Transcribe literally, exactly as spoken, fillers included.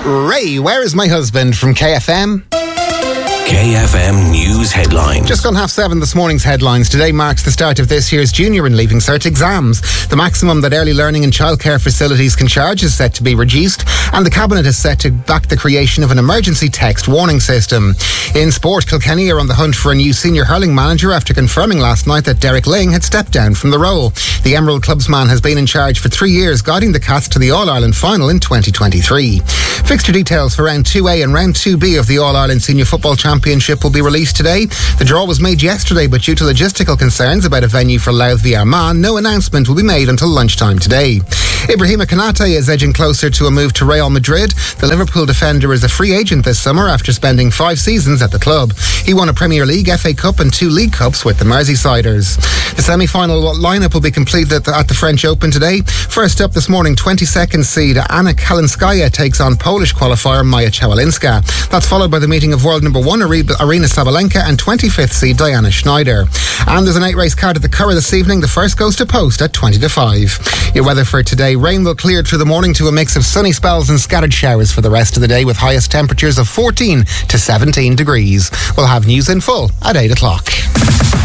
Ray, Where Is My Husband from K F M. K F M News Headlines. Just gone half seven this morning's headlines. Today marks the start of this year's junior and leaving cert exams. The maximum that early learning and childcare facilities can charge is set to be reduced, and the Cabinet is set to back the creation of an emergency text warning system. In sport, Kilkenny are on the hunt for a new senior hurling manager after confirming last night that Derek Ling had stepped down from the role. The Emerald clubsman has been in charge for three years, guiding the Cats to the All-Ireland final in twenty twenty-three. Fixture details for Round two A and Round two B of the All-Ireland Senior Football Championship will be released today. The draw was made yesterday, but due to logistical concerns about a venue for Louth v Armagh, no announcement will be made until lunchtime today. Ibrahima Konate is edging closer to a move to Real Madrid. The Liverpool defender is a free agent this summer after spending five seasons at the club. He won a Premier League, F A Cup and two League Cups with the Merseysiders. The semi-final lineup will be completed at the, at the French Open today. First up this morning, twenty-second seed Anna Kalinskaya takes on Polish qualifier Maja Ciałalinska. That's followed by the meeting of world number one Arina Sabalenka and twenty-fifth seed Diana Schneider. And there's an eight-race card at the Curragh this evening. The first goes to Post at twenty to five. Your weather for today: rain will clear through the morning to a mix of sunny spells and scattered showers for the rest of the day, with highest temperatures of fourteen to seventeen degrees. We'll have news in full at eight o'clock.